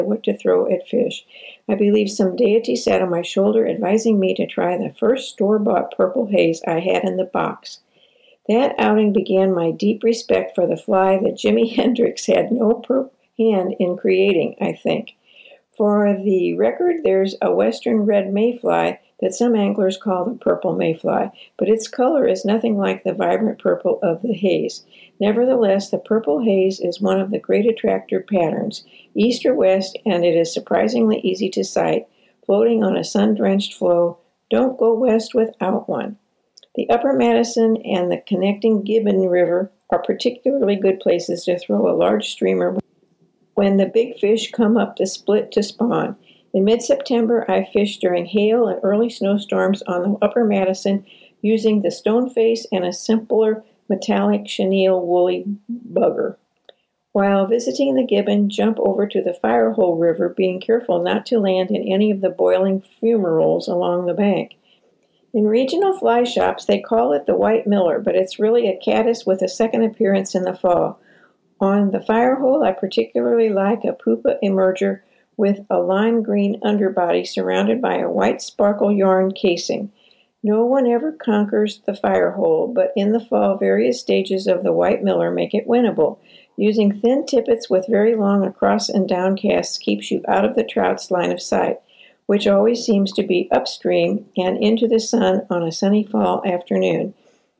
what to throw at fish. I believe some deity sat on my shoulder advising me to try the first store-bought purple haze I had in the box. That outing began my deep respect for the fly that Jimi Hendrix had no hand in creating, I think. For the record, there's a western red mayfly that some anglers call the purple mayfly, but its color is nothing like the vibrant purple of the haze. Nevertheless, the purple haze is one of the great attractor patterns, east or west, and it is surprisingly easy to sight, floating on a sun-drenched flow. Don't go west without one. The Upper Madison and the connecting Gibbon River are particularly good places to throw a large streamer when the big fish come up the split to spawn. In mid-September, I fished during hail and early snowstorms on the Upper Madison using the stoneface and a simpler metallic chenille woolly bugger. While visiting the Gibbon, jump over to the Firehole River, being careful not to land in any of the boiling fumaroles along the bank. In regional fly shops, they call it the white miller, but it's really a caddis with a second appearance in the fall. On the Firehole, I particularly like a pupa emerger with a lime green underbody surrounded by a white sparkle yarn casing. No one ever conquers the Firehole, but in the fall, various stages of the white miller make it winnable. Using thin tippets with very long across and down casts keeps you out of the trout's line of sight, which always seems to be upstream and into the sun on a sunny fall afternoon,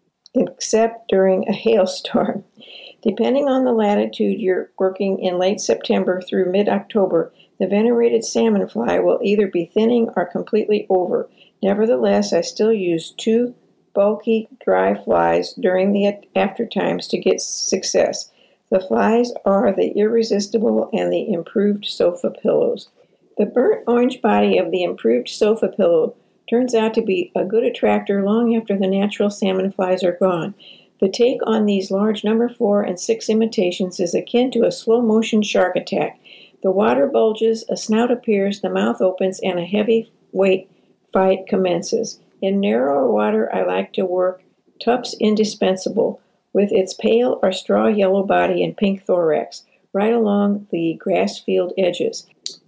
except during a hailstorm. Depending on the latitude you're working in late September through mid-October, the venerated salmon fly will either be thinning or completely over. Nevertheless, I still use 2 bulky dry flies during the after times to get success. The flies are the Irresistible and the Improved Sofa Pillows. The burnt orange body of the Improved Sofa Pillow turns out to be a good attractor long after the natural salmon flies are gone. The take on these large number 4 and 6 imitations is akin to a slow-motion shark attack. The water bulges, a snout appears, the mouth opens, and a heavyweight fight commences. In narrower water, I like to work Tupp's Indispensable with its pale or straw yellow body and pink thorax, right along the grass field edges.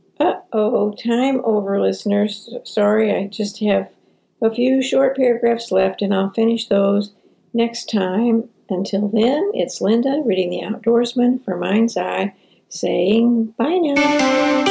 Time over, listeners. Sorry, I just have a few short paragraphs left, and I'll finish those next time. Until then, it's Linda reading The Outdoorsman for Mind's Eye, saying bye now.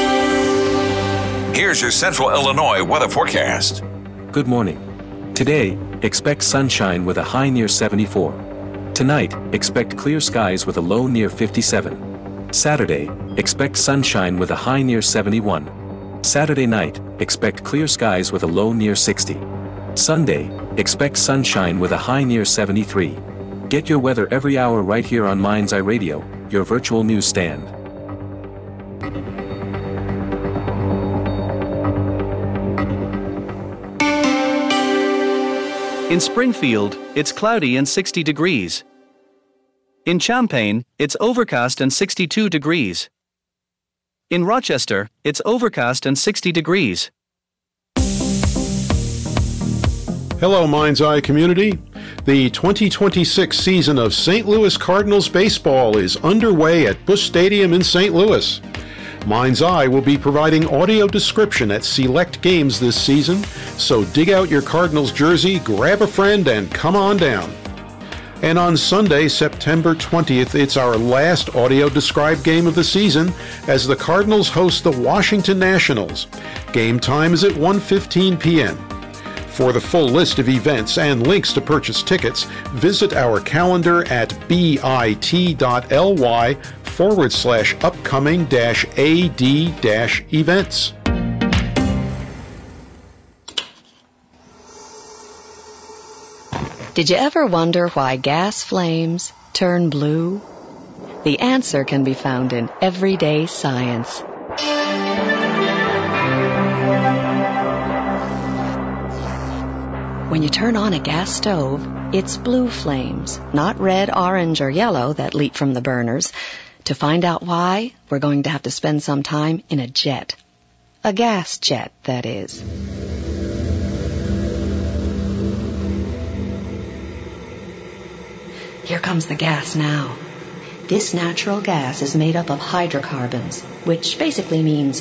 Here's your Central Illinois weather forecast. Good morning. Today, expect sunshine with a high near 74. Tonight, expect clear skies with a low near 57. Saturday, expect sunshine with a high near 71. Saturday night, expect clear skies with a low near 60. Sunday, expect sunshine with a high near 73. Get your weather every hour right here on Mind's Eye Radio, your virtual newsstand. In Springfield, it's cloudy and 60 degrees. In Champaign, it's overcast and 62 degrees. In Rochester, it's overcast and 60 degrees. Hello, Mind's Eye community. The 2026 season of St. Louis Cardinals baseball is underway at Busch Stadium in St. Louis. Mind's Eye will be providing audio description at select games this season, so dig out your Cardinals jersey, grab a friend, and come on down. And on Sunday, September 20th, it's our last audio-described game of the season as the Cardinals host the Washington Nationals. Game time is at 1:15 p.m. For the full list of events and links to purchase tickets, visit our calendar at bit.ly/upcoming-ad-events. Did you ever wonder why gas flames turn blue? The answer can be found in everyday science. When you turn on a gas stove, it's blue flames, not red, orange, or yellow that leap from the burners. To find out why, we're going to have to spend some time in a jet. A gas jet, that is. Here comes the gas now. This natural gas is made up of hydrocarbons, which basically means